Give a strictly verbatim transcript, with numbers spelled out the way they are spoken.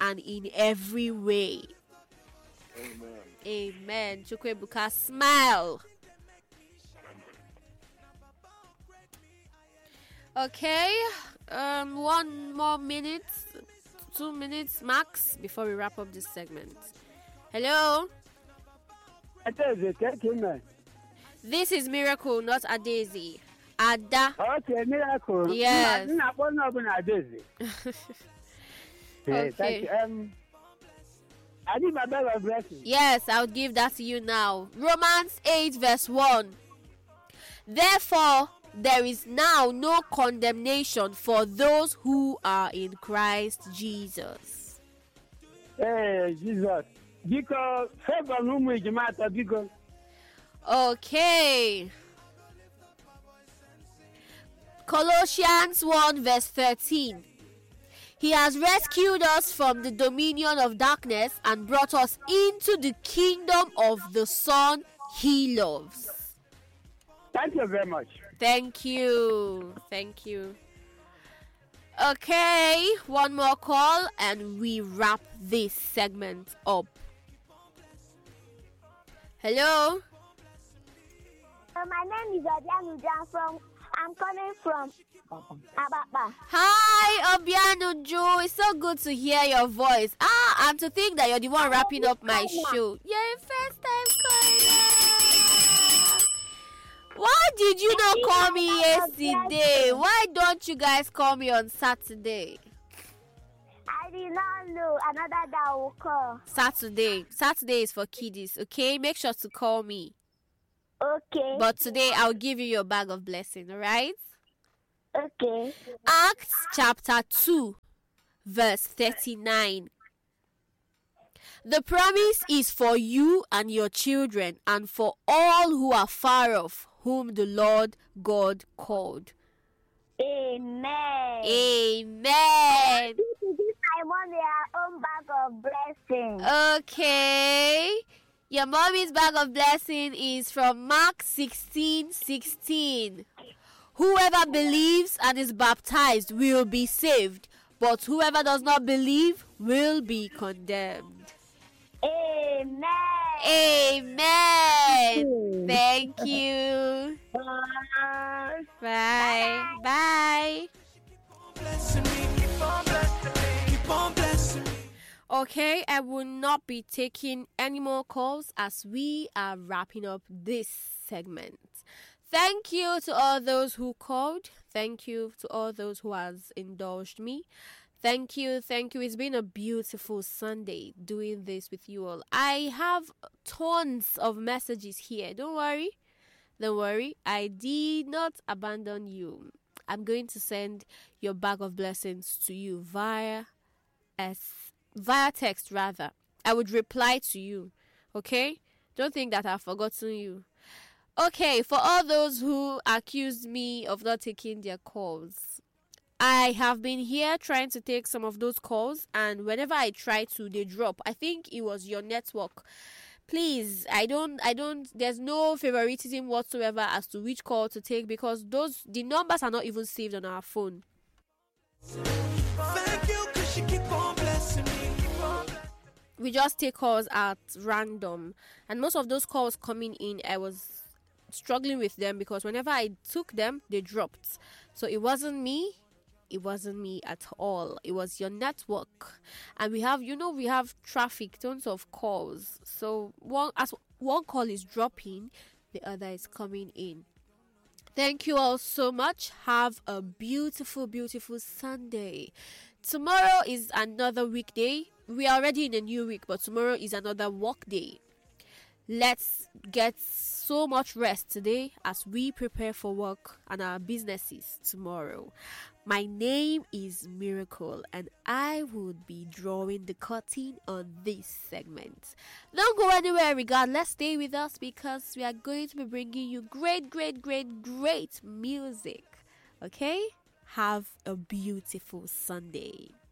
and in every way. Amen. Amen. Chukwebuka, smile. Okay, um, one more minute, two minutes max before we wrap up this segment. Hello? This is Miracle, not Adezi. Ada. Okay, Miracle. Yes. Okay. Okay. Thank you. Um, I need my bag of blessings. Yes, I'll give that to you now. Romans eight verse one. Therefore, there is now no condemnation for those who are in Christ Jesus. Hey, Jesus. Because favor whom we matter because Okay. Colossians one verse thirteen. He has rescued us from the dominion of darkness and brought us into the kingdom of the Son he loves. thank you very much. Thank you. Thank you. Okay, one more call and we wrap this segment up. Hello? Uh, my name is Adianu Jan from, I'm coming from Ababa. Hi, Obianuju. It's so good to hear your voice. Ah, and to think that you're the one wrapping up my show. You're a first time caller. Why did you not call me yesterday? Why don't you guys call me on Saturday? I did not know another that will call. Saturday. Saturday is for kiddies, okay? Make sure to call me. Okay. But today I'll give you your bag of blessing, alright? Okay. Acts chapter two, verse thirty-nine. The promise is for you and your children and for all who are far off, whom the Lord God called. Amen. Amen. I want their own bag of blessings. Okay. Your mommy's bag of blessing is from Mark sixteen sixteen. Whoever believes and is baptized will be saved, but whoever does not believe will be condemned. Amen. Amen. Thank you. Bye. Bye. Bye. Okay, I will not be taking any more calls as we are wrapping up this segment. Thank you to all those who called. Thank you to all those who has indulged me. Thank you, thank you. It's been a beautiful Sunday doing this with you all. I have tons of messages here. Don't worry. Don't worry. I did not abandon you. I'm going to send your bag of blessings to you via as via text rather. I would reply to you. Okay? Don't think that I've forgotten you. Okay, for all those who accused me of not taking their calls, I have been here trying to take some of those calls, and whenever I try to, they drop. I think it was your network. Please, I don't, I don't, there's no favoritism whatsoever as to which call to take because those, the numbers are not even saved on our phone. Thank you, 'cause you keep on blessing me. We just take calls at random, and most of those calls coming in, I was struggling with them because whenever I took them, they dropped. So it wasn't me. It wasn't me at all. It was your network. And we have, you know, we have traffic, tons of calls. So one as one call is dropping, the other is coming in. Thank you all so much. Have a beautiful, beautiful Sunday. Tomorrow is another weekday. We are already in a new week, but tomorrow is another work day. Let's get so much rest today as we prepare for work and our businesses tomorrow. My name is Miracle and I would be drawing the curtain on this segment. Don't go anywhere regardless, stay with us because we are going to be bringing you great, great, great, great music. Okay? Have a beautiful Sunday.